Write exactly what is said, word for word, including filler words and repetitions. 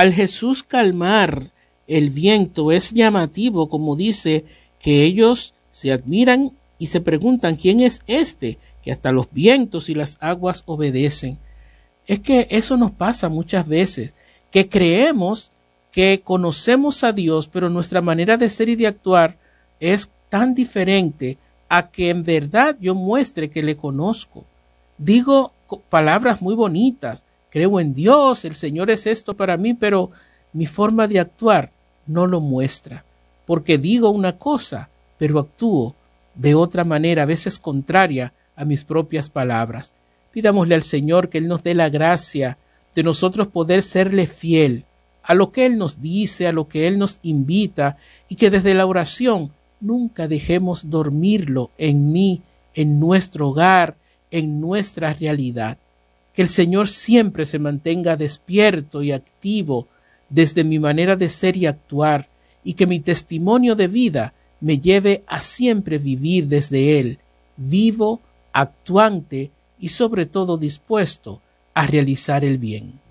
Al Jesús calmar el viento es llamativo, como dice, que ellos se admiran y se preguntan quién es este, que hasta los vientos y las aguas obedecen. Es que eso nos pasa muchas veces, que creemos que conocemos a Dios, pero nuestra manera de ser y de actuar es tan diferente a que en verdad yo muestre que le conozco. Digo palabras muy bonitas, creo en Dios, el Señor es esto para mí, pero mi forma de actuar no lo muestra, porque digo una cosa, pero actúo de otra manera, a veces contraria a mis propias palabras. Pidámosle al Señor que Él nos dé la gracia de nosotros poder serle fiel a lo que Él nos dice, a lo que Él nos invita, y que desde la oración nunca dejemos dormirlo en mí, en nuestro hogar, en nuestra realidad. Que el Señor siempre se mantenga despierto y activo desde mi manera de ser y actuar, y que mi testimonio de vida me lleve a siempre vivir desde Él, vivo, actuante y sobre todo dispuesto a realizar el bien.